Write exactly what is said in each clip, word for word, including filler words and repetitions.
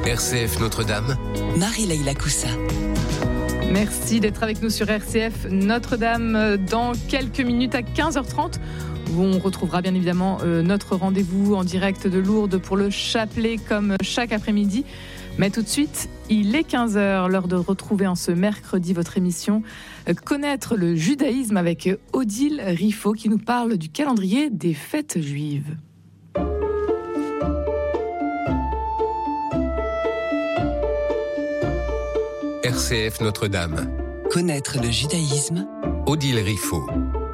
R C F Notre-Dame, Marie-Leïla Coussa. Merci d'être avec nous sur R C F Notre-Dame dans quelques minutes à quinze heures trente où on retrouvera bien évidemment euh, notre rendez-vous en direct de Lourdes pour le chapelet comme chaque après-midi. Mais tout de suite, il est quinze heures, l'heure de retrouver en ce mercredi votre émission euh, Connaître le judaïsme avec Odile Riffaut qui nous parle du calendrier des fêtes juives. R C F Notre-Dame. Connaître le judaïsme. Odile Riffaut.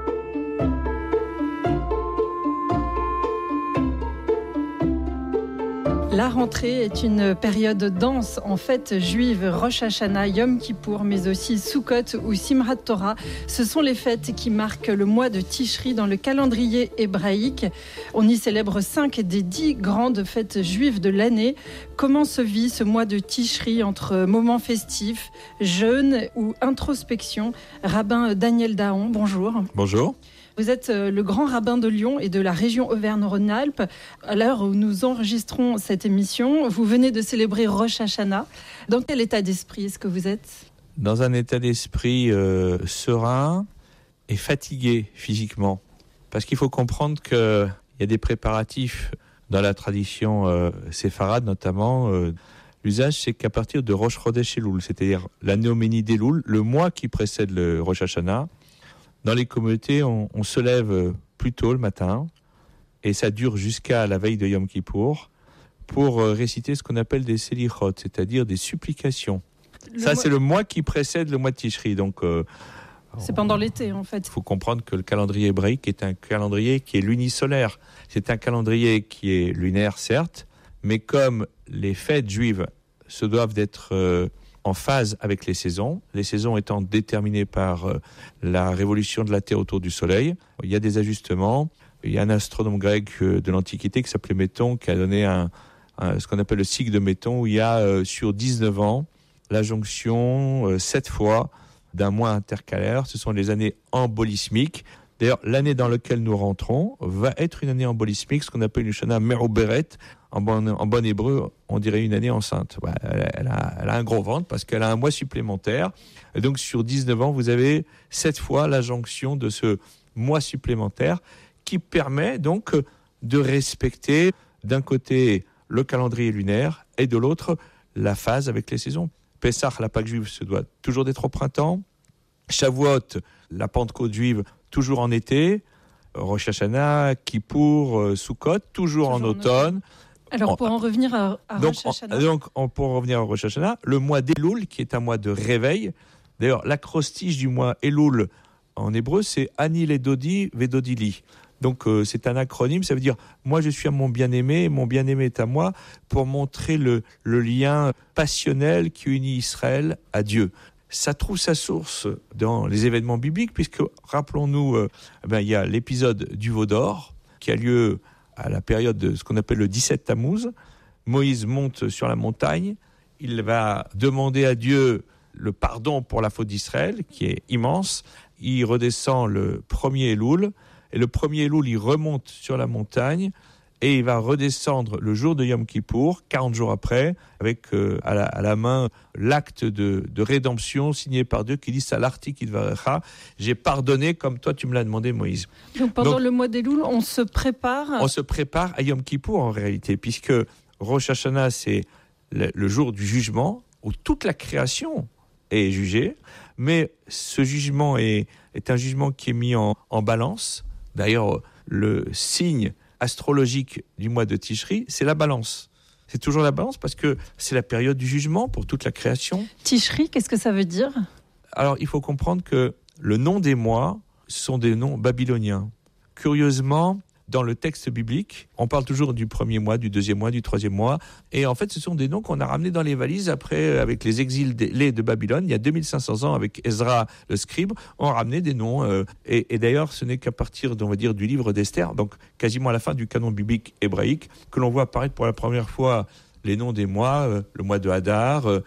La rentrée est une période dense en fêtes juives, Rosh Hashanah, Yom Kippour, mais aussi Sukkot ou Simchat Torah. Ce sont les fêtes qui marquent le mois de Tishri dans le calendrier hébraïque. On y célèbre cinq des dix grandes fêtes juives de l'année. Comment se vit ce mois de Tishri entre moments festifs, jeûne ou introspection? Rabbin Daniel Daon, bonjour. Bonjour. Vous êtes le grand rabbin de Lyon et de la région Auvergne-Rhône-Alpes. À l'heure où nous enregistrons cette émission, vous venez de célébrer Rosh Hashanah. Dans quel état d'esprit est-ce que vous êtes ? Dans un état d'esprit euh, serein et fatigué physiquement. Parce qu'il faut comprendre qu'il y a des préparatifs dans la tradition euh, séfarade notamment. Euh, l'usage, c'est qu'à partir de Rosh Chodesh Elul, c'est-à-dire la Néoménie d'Elul, le mois qui précède le Rosh Hashanah, dans les communautés, on, on se lève plus tôt le matin et ça dure jusqu'à la veille de Yom Kippour pour réciter ce qu'on appelle des selichot, c'est-à-dire des supplications. Le ça, mois... c'est le mois qui précède le mois de Tishri. Donc, euh, c'est on... pendant l'été, en fait. Il faut comprendre que le calendrier hébraïque est un calendrier qui est lunisolaire. C'est un calendrier qui est lunaire, certes, mais comme les fêtes juives se doivent d'être... Euh, en phase avec les saisons, les saisons étant déterminées par euh, la révolution de la Terre autour du Soleil. Il y a des ajustements. Il y a un astronome grec euh, de l'Antiquité qui s'appelait Méton, qui a donné un, un, ce qu'on appelle le cycle de Méton, où il y a euh, sur dix-neuf ans la jonction euh, sept fois d'un mois intercalaire. Ce sont les années embolismiques. D'ailleurs, l'année dans laquelle nous rentrons va être une année embolismique, ce qu'on appelle une Shana Merouberet. En bon, en bon hébreu, on dirait une année enceinte. Ouais, elle, elle, a, elle a un gros ventre parce qu'elle a un mois supplémentaire. Et donc, sur dix-neuf ans, vous avez sept fois la jonction de ce mois supplémentaire qui permet donc de respecter d'un côté le calendrier lunaire et de l'autre la phase avec les saisons. Pessah, la Pâque juive, se doit toujours d'être au printemps. Shavuot, la Pentecôte juive, toujours en été. Rosh Hashanah, Kippour, Sukkot, toujours, toujours en automne. Alors, pour en revenir à, à donc, Rosh Hashanah... On, donc, on, pour en revenir à Rosh Hashanah, le mois d'Elul, qui est un mois de réveil. D'ailleurs, l'acrostiche du mois Elul, en hébreu, c'est Ani Ledodi Vedodili. Donc, euh, c'est un acronyme, ça veut dire « Moi, je suis à mon bien-aimé, mon bien-aimé est à moi », pour montrer le, le lien passionnel qui unit Israël à Dieu. Ça trouve sa source dans les événements bibliques, puisque, rappelons-nous, euh, ben, il y a l'épisode du veau d'or, qui a lieu à la période de ce qu'on appelle le dix-sept Tammuz. Moïse monte sur la montagne, il va demander à Dieu le pardon pour la faute d'Israël, qui est immense. Il redescend le premier Elul, et le premier Elul, il remonte sur la montagne, et il va redescendre le jour de Yom Kippour, quarante jours après, avec euh, à, la, à la main l'acte de, de rédemption signé par Dieu qui dit « Salarti kidvarecha » « J'ai pardonné comme toi tu me l'as demandé, Moïse ». Donc pendant Donc, le mois d'Elul, on se prépare On se prépare à Yom Kippour en réalité, puisque Rosh Hashanah, c'est le, le jour du jugement, où toute la création est jugée, mais ce jugement est, est un jugement qui est mis en, en balance. D'ailleurs, le signe astrologique du mois de Tishri, c'est la balance. C'est toujours la balance parce que c'est la période du jugement pour toute la création. Tishri, qu'est-ce que ça veut dire ? Alors, il faut comprendre que le nom des mois sont des noms babyloniens. Curieusement, dans le texte biblique, on parle toujours du premier mois, du deuxième mois, du troisième mois. Et en fait, ce sont des noms qu'on a ramenés dans les valises après, avec les exilés de Babylone. Il y a deux mille cinq cents ans, avec Ezra le scribe, on a ramené des noms. Euh, et, et d'ailleurs, ce n'est qu'à partir, on va dire, du livre d'Esther, donc quasiment à la fin du canon biblique hébraïque, que l'on voit apparaître pour la première fois les noms des mois, euh, le mois de Hadar, euh,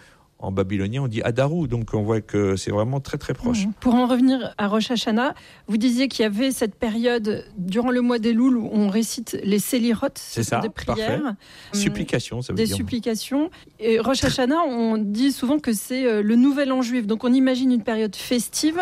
en babylonien, on dit Adaru. Donc, on voit que c'est vraiment très, très proche. Mmh. Pour en revenir à Rosh Hashanah, vous disiez qu'il y avait cette période durant le mois d'Elul où on récite les Sélirot, c'est ça, des prières. Parfait. Supplications, ça veut des dire. Des supplications. Et Rosh Hashanah, on dit souvent que c'est le nouvel an juif. Donc, on imagine une période festive.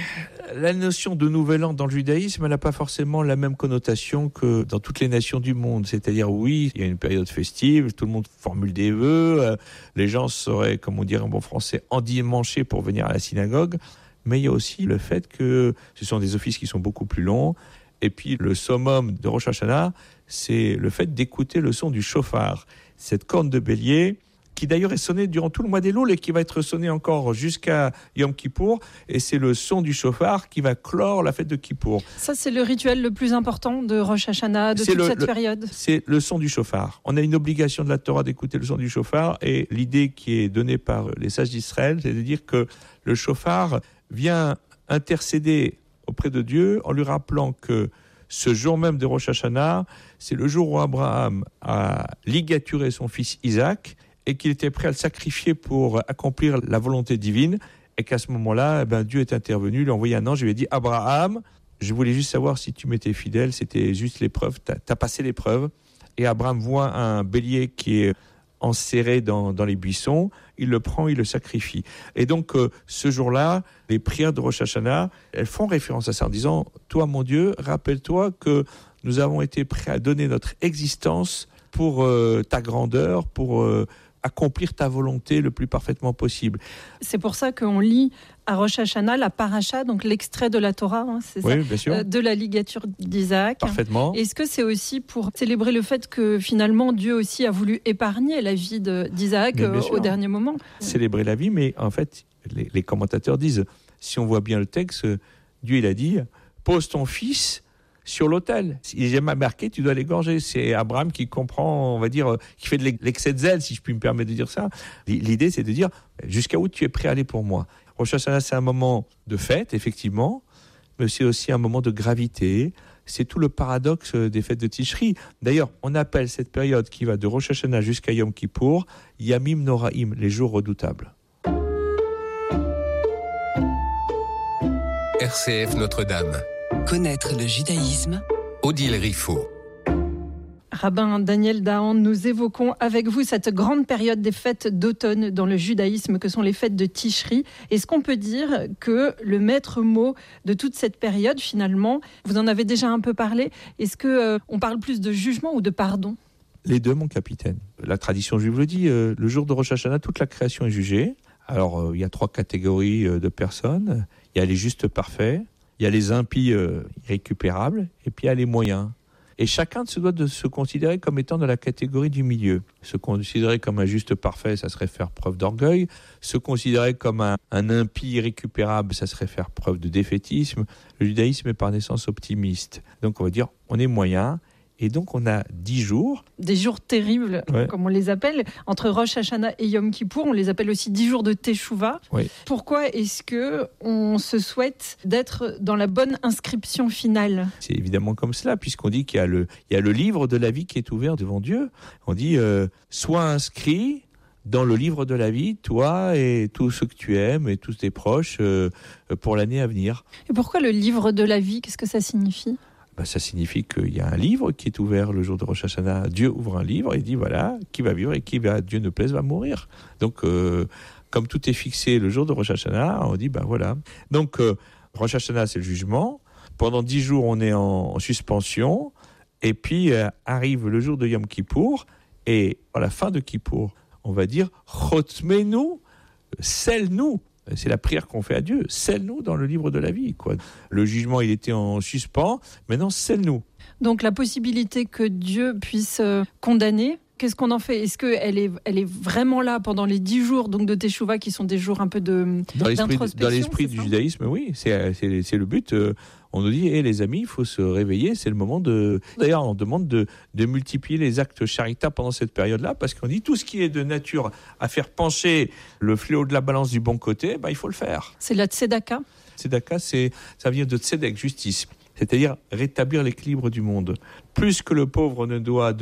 La notion de nouvel an dans le judaïsme, elle n'a pas forcément la même connotation que dans toutes les nations du monde. C'est-à-dire, oui, il y a une période festive, tout le monde formule des vœux, euh, les gens seraient, comme on dirait en bon français, endimanchés pour venir à la synagogue. Mais il y a aussi le fait que ce sont des offices qui sont beaucoup plus longs. Et puis, le summum de Rosh Hashanah, c'est le fait d'écouter le son du shofar. Cette corne de bélier qui d'ailleurs est sonné durant tout le mois d'Elul et qui va être sonné encore jusqu'à Yom Kippour. Et c'est le son du shofar qui va clore la fête de Kippour. Ça, c'est le rituel le plus important de Rosh Hashanah, de c'est toute le, cette le, période. C'est le son du shofar. On a une obligation de la Torah d'écouter le son du shofar. Et l'idée qui est donnée par les sages d'Israël, c'est de dire que le shofar vient intercéder auprès de Dieu en lui rappelant que ce jour même de Rosh Hashanah, c'est le jour où Abraham a ligaturé son fils Isaac et qu'il était prêt à le sacrifier pour accomplir la volonté divine, et qu'à ce moment-là, eh ben, Dieu est intervenu, lui a envoyé un ange, lui a dit « Abraham, je voulais juste savoir si tu m'étais fidèle, c'était juste l'épreuve, tu as passé l'épreuve. » Et Abraham voit un bélier qui est enserré dans, dans les buissons, il le prend, il le sacrifie. Et donc, euh, ce jour-là, les prières de Rosh Hashanah, elles font référence à ça en disant « Toi, mon Dieu, rappelle-toi que nous avons été prêts à donner notre existence pour euh, ta grandeur, pour... Euh, accomplir ta volonté le plus parfaitement possible. » C'est pour ça qu'on lit à Rosh Hashanah la paracha, donc l'extrait de la Torah, hein, c'est oui, ça, bien sûr. Euh, de la ligature d'Isaac. Parfaitement. Est-ce que c'est aussi pour célébrer le fait que finalement Dieu aussi a voulu épargner la vie de, d'Isaac euh, au dernier moment? Célébrer la vie, mais en fait, les, les commentateurs disent, si on voit bien le texte, Dieu il a dit, pose ton fils sur l'autel. Il n'est jamais marqué, tu dois l'égorger. C'est Abraham qui comprend, on va dire, qui fait de l'excès de zèle, si je puis me permettre de dire ça. L'idée, c'est de dire, jusqu'à où tu es prêt à aller pour moi. Rosh Hashanah, c'est un moment de fête, effectivement, mais c'est aussi un moment de gravité. C'est tout le paradoxe des fêtes de Tishri. D'ailleurs, on appelle cette période qui va de Rosh Hashanah jusqu'à Yom Kippour, Yamim Noraim, les jours redoutables. R C F Notre-Dame. Connaître le judaïsme. Odile Riffaut. Rabbin Daniel Dahan, nous évoquons avec vous cette grande période des fêtes d'automne dans le judaïsme que sont les fêtes de Tishri. Est-ce qu'on peut dire que le maître mot de toute cette période, finalement, vous en avez déjà un peu parlé, est-ce qu'on euh, parle plus de jugement ou de pardon ? Les deux, mon capitaine. La tradition juive le dit, euh, le jour de Rosh Hashanah, toute la création est jugée. Alors, euh, il y a trois catégories euh, de personnes. Il y a les justes parfaits, il y a les impies euh, irrécupérables, et puis il y a les moyens. Et chacun se doit de se considérer comme étant dans la catégorie du milieu. Se considérer comme un juste parfait, ça serait faire preuve d'orgueil. Se considérer comme un, un impie irrécupérable, ça serait faire preuve de défaitisme. Le judaïsme est par naissance optimiste. Donc on va dire, on est moyen. Et donc, on a dix jours. Des jours terribles, ouais. Comme on les appelle. Entre Rosh Hashanah et Yom Kippour, on les appelle aussi dix jours de Teshuvah. Oui. Pourquoi est-ce qu'on se souhaite d'être dans la bonne inscription finale ? C'est évidemment comme cela, puisqu'on dit qu'il y a le, il y a le livre de la vie qui est ouvert devant Dieu. On dit, euh, sois inscrit dans le livre de la vie, toi et tous ceux que tu aimes et tous tes proches, euh, pour l'année à venir. Et pourquoi le livre de la vie ? Qu'est-ce que ça signifie ? Ben, ça signifie qu'il y a un livre qui est ouvert le jour de Rosh Hashanah. Dieu ouvre un livre et dit voilà, qui va vivre et qui, va, Dieu ne plaise, va mourir. Donc, euh, comme tout est fixé le jour de Rosh Hashanah, on dit ben voilà. Donc, euh, Rosh Hashanah, c'est le jugement. Pendant dix jours, on est en, en suspension. Et puis, euh, arrive le jour de Yom Kippour. Et à la fin de Kippour, on va dire Chotmenu, scelle-nous. C'est la prière qu'on fait à Dieu. Scelle-nous dans le livre de la vie, quoi. Le jugement, il était en suspens. Maintenant, scelle-nous. Donc, la possibilité que Dieu puisse euh, condamner, qu'est-ce qu'on en fait ? Est-ce qu'elle est, elle est vraiment là pendant les dix jours donc, de Teshuvah, qui sont des jours un peu de, dans d'introspection ? Dans l'esprit du judaïsme, oui. C'est, c'est, c'est le but. Euh, on nous dit, hey, les amis, il faut se réveiller. C'est le moment de... D'ailleurs, on demande de, de multiplier les actes charitables pendant cette période-là, parce qu'on dit tout ce qui est de nature à faire pencher le fléau de la balance du bon côté, ben, il faut le faire. C'est la tzedaka ? Tzedaka, c'est, ça vient de tzedek, justice. C'est-à-dire rétablir l'équilibre du monde. Plus que le pauvre ne doit de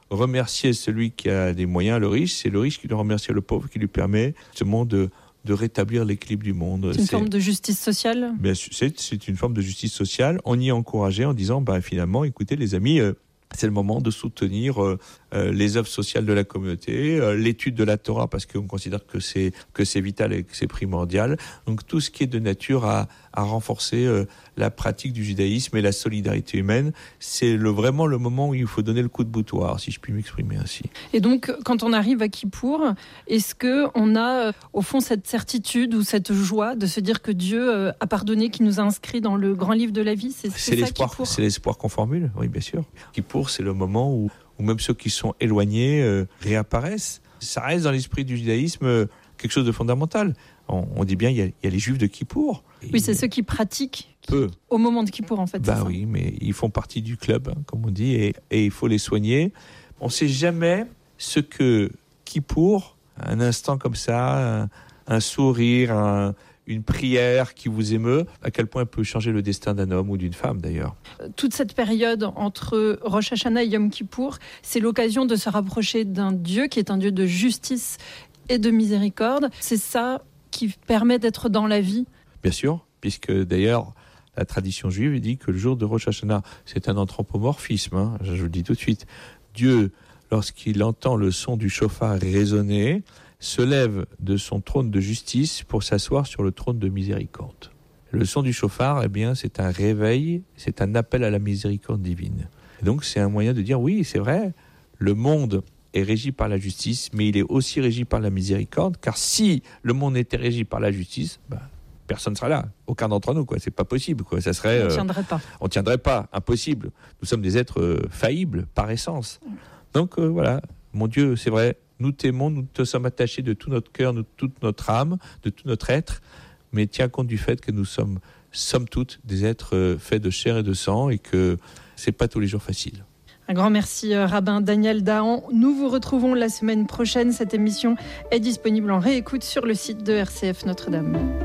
remercier celui qui a des moyens, le riche, c'est le riche qui doit remercier le pauvre, qui lui permet justement de, de rétablir l'équilibre du monde. C'est une c'est, forme de justice sociale. Bien sûr, c'est, c'est une forme de justice sociale. On y est encouragé en disant, bah, finalement, écoutez les amis, euh, c'est le moment de soutenir euh, euh, les œuvres sociales de la communauté, euh, l'étude de la Torah, parce qu'on considère que c'est, que c'est vital et que c'est primordial. Donc tout ce qui est de nature à, à renforcer euh, la pratique du judaïsme et la solidarité humaine, c'est le, vraiment le moment où il faut donner le coup de boutoir, si je puis m'exprimer ainsi. Et donc, quand on arrive à Kippour, est-ce qu'on a, au fond, cette certitude ou cette joie de se dire que Dieu a pardonné, qui nous a inscrits dans le grand livre de la vie? C'est, c'est, c'est, ça, l'espoir, Kippour. C'est l'espoir qu'on formule, oui, bien sûr. Kippour, c'est le moment où, où même ceux qui sont éloignés euh, réapparaissent. Ça reste dans l'esprit du judaïsme euh, quelque chose de fondamental. On, on dit bien, il y, a, il y a les juifs de Kippour. Oui, c'est ceux qui pratiquent peu. Au moment de Kippour, en fait. Bah c'est ça. oui, mais ils font partie du club, hein, comme on dit, et, et il faut les soigner. On ne sait jamais ce que Kippour, un instant comme ça, un, un sourire, un, une prière qui vous émeut, à quel point elle peut changer le destin d'un homme ou d'une femme d'ailleurs. Toute cette période entre Rosh Hashanah et Yom Kippour, c'est l'occasion de se rapprocher d'un Dieu qui est un Dieu de justice et de miséricorde. C'est ça qui permet d'être dans la vie. Bien sûr, puisque d'ailleurs la tradition juive dit que le jour de Rosh Hashanah, c'est un anthropomorphisme, hein, je vous le dis tout de suite. Dieu, lorsqu'il entend le son du chauffard résonner, se lève de son trône de justice pour s'asseoir sur le trône de miséricorde. Le son du chauffard, eh bien, c'est un réveil, c'est un appel à la miséricorde divine. Et donc c'est un moyen de dire, oui, c'est vrai, le monde est régi par la justice, mais il est aussi régi par la miséricorde, car si le monde était régi par la justice, ben, personne ne sera là, aucun d'entre nous, quoi. C'est pas possible, quoi. Ça serait, on ne tiendrait pas. Euh, on ne tiendrait pas, impossible. Nous sommes des êtres euh, faillibles par essence. Donc euh, voilà, mon Dieu, c'est vrai, nous t'aimons, nous te sommes attachés de tout notre cœur, de toute notre âme, de tout notre être, mais tiens compte du fait que nous sommes, somme toute, des êtres euh, faits de chair et de sang, et que c'est pas tous les jours facile. Un grand merci, rabbin Daniel Dahan. Nous vous retrouvons la semaine prochaine. Cette émission est disponible en réécoute sur le site de R C F Notre-Dame.